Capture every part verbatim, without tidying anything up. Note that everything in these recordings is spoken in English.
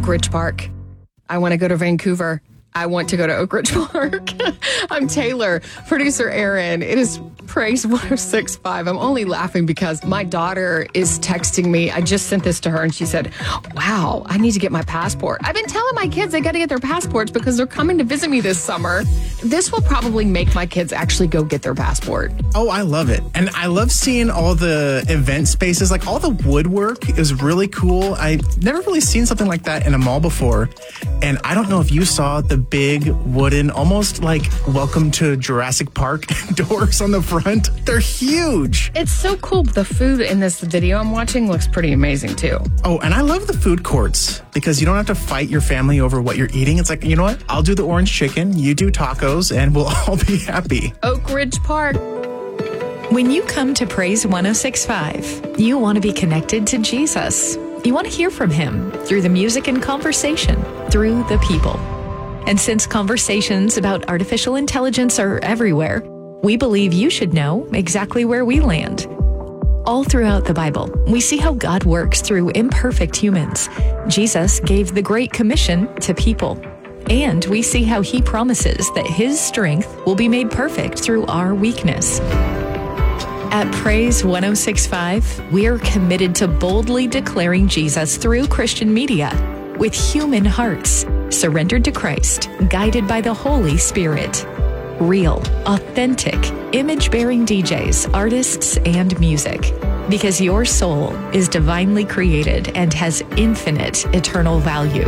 Oak Ridge Park. I want to go to Vancouver. I want to go to Oak Ridge Park. I'm Taylor, producer Aaron. It is Praise one oh six point five. I'm only laughing because my daughter is texting me. I just sent this to her and she said, wow, I need to get my passport. I've been telling my kids they got to get their passports because they're coming to visit me this summer. This will probably make my kids actually go get their passport. Oh, I love it. And I love seeing all the event spaces, like all the woodwork is really cool. I never really seen something like that in a mall before. And I don't know if you saw the big wooden, almost like welcome to Jurassic Park doors on the front. They're huge. It's so cool. The food in this video I'm watching looks pretty amazing too. Oh, and I love the food courts because you don't have to fight your family over what you're eating. It's like, you know what? I'll do the orange chicken, you do tacos, and we'll all be happy. Oak Ridge Park. When you come to Praise one oh six point five, you want to be connected to Jesus. You want to hear from him through the music and conversation, through the people. And since conversations about artificial intelligence are everywhere, we believe you should know exactly where we land. All throughout the Bible, we see how God works through imperfect humans. Jesus gave the Great Commission to people. And we see how he promises that his strength will be made perfect through our weakness. At Praise one oh six point five, we are committed to boldly declaring Jesus through Christian media with human hearts, surrendered to Christ, guided by the Holy Spirit. Real, authentic, image-bearing D Js, artists, and music. Because your soul is divinely created and has infinite eternal value.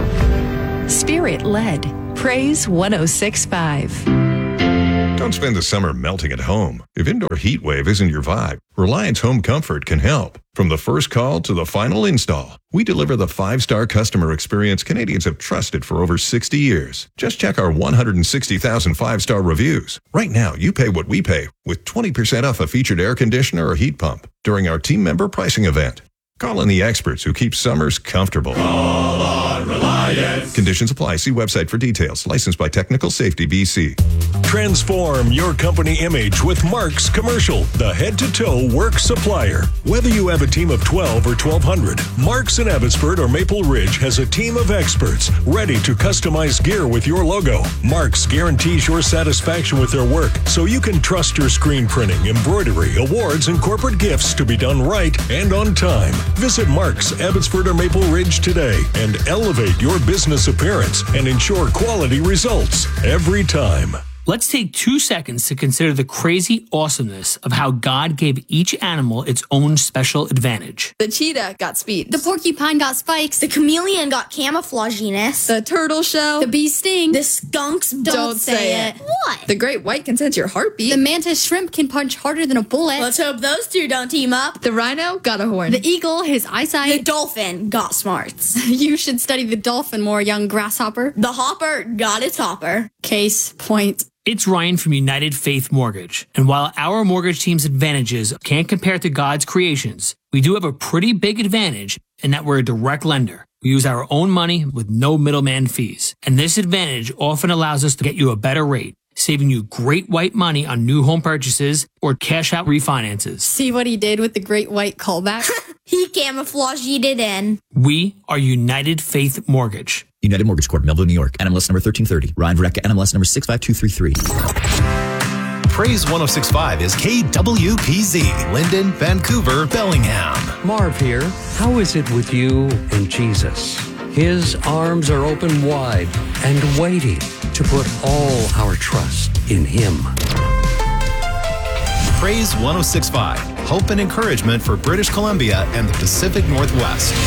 Spirit-led. Praise one oh six point five. Don't spend the summer melting at home. If indoor heat wave isn't your vibe, Reliance Home Comfort can help. From the first call to the final install, we deliver the five-star customer experience Canadians have trusted for over sixty years. Just check our one hundred sixty thousand five-star reviews. Right now, you pay what we pay with twenty percent off a featured air conditioner or heat pump during our team member pricing event. Call in the experts who keep summers comfortable. Call on Reliance. Conditions apply. See website for details. Licensed by Technical Safety B C. Transform your company image with Mark's Commercial, the head-to-toe work supplier. Whether you have a team of twelve or twelve hundred, Mark's in Abbotsford or Maple Ridge has a team of experts ready to customize gear with your logo. Mark's guarantees your satisfaction with their work, so you can trust your screen printing, embroidery, awards, and corporate gifts to be done right and on time. Visit Mark's, Abbotsford or Maple Ridge today and elevate your business appearance and ensure quality results every time. Let's take two seconds to consider the crazy awesomeness of how God gave each animal its own special advantage. The cheetah got speed. The porcupine got spikes. The chameleon got camouflaginess. The turtle shell. The bee sting. The skunks don't, Don't say, say it. What? The great white can sense your heartbeat. The mantis shrimp can punch harder than a bullet. Let's hope those two don't team up. The rhino got a horn. The eagle, his eyesight. The dolphin got smarts. You should study the dolphin more, young grasshopper. The hopper got its hopper. Case point. It's Ryan from United Faith Mortgage. And while our mortgage team's advantages can't compare to God's creations, we do have a pretty big advantage in that we're a direct lender. We use our own money with no middleman fees. And this advantage often allows us to get you a better rate, saving you great white money on new home purchases or cash out refinances. See what he did with the great white callback? He camouflaged it in. We are United Faith Mortgage. United Mortgage Corp, Melville, New York. N M L S number thirteen thirty. Ryan Verrecka, N M L S number six five two three three. Praise one oh six point five is K W P Z, Linden, Vancouver, Bellingham. Marv here. How is it with you and Jesus? His arms are open wide and waiting to put all our trust in him. Praise one oh six point five, hope and encouragement for British Columbia and the Pacific Northwest.